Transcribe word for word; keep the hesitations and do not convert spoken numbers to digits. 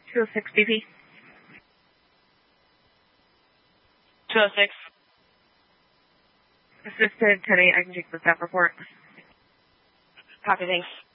two oh six B P. two oh six. Assisted ten eight, I can take the staff report. Copy, thanks.